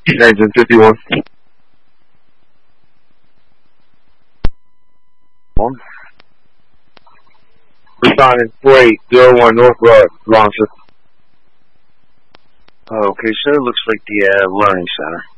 Engine 51. Responding 4801 North Road, Longship. Okay, sir. Looks like the learning center.